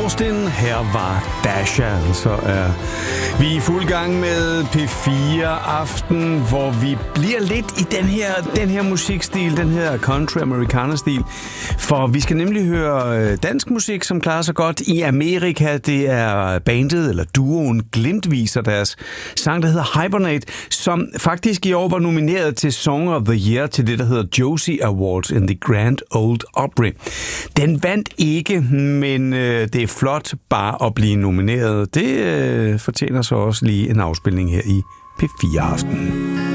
Austin, her var Dasha. Så er vi i fuld gang med P4 Aften, hvor vi bliver lidt i den her musikstil, den her country americana-stil. For vi skal nemlig høre dansk musik, som klarer sig godt i Amerika. Det er bandet, eller duoen Glimtviser, deres sang, der hedder Hibernate, som faktisk i år var nomineret til Song of the Year til det, der hedder Josie Awards in the Grand Ole Opry. Den vandt ikke, men det er flot bare at blive nomineret. Det fortjener så også lige en afspilning her i P4 Aften.